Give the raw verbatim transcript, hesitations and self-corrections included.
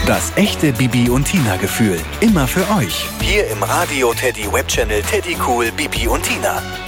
Das echte Bibi und Tina Gefühl. Immer für euch. Hier im Radio Teddy Webchannel Teddy Cool Bibi und Tina.